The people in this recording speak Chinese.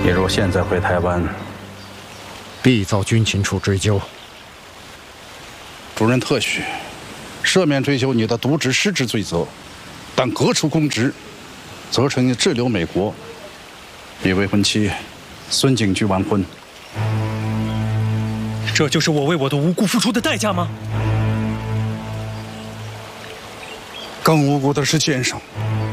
你若现在回台湾， 必遭军情处追究。 主任特许赦免追究你的渎职失职罪责，但革除公职，责成你滞留美国，与未婚妻孙景驹完婚。 这就是我为我的无辜付出的代价吗？ 更无辜的是先生，